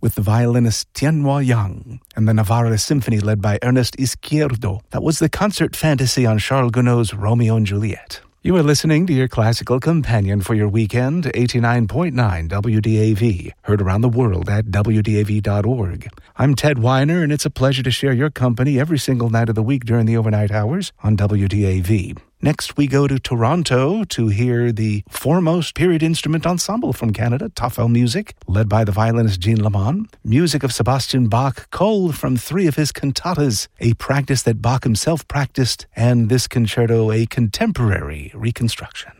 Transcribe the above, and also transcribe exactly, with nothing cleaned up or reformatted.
with the violinist Tianhua Yang, and the Navarra Symphony led by Ernest Izquierdo. That was the concert fantasy on Charles Gounod's Romeo and Juliet. You are listening to your classical companion for your weekend, eighty-nine point nine W D A V, heard around the world at W D A V dot org. I'm Ted Weiner, and it's a pleasure to share your company every single night of the week during the overnight hours on W D A V. Next, we go to Toronto to hear the foremost period instrument ensemble from Canada, Tafel Music, led by the violinist Jean Lamont. Music of Sebastian Bach, culled from three of his cantatas, a practice that Bach himself practiced, and this concerto a contemporary reconstruction.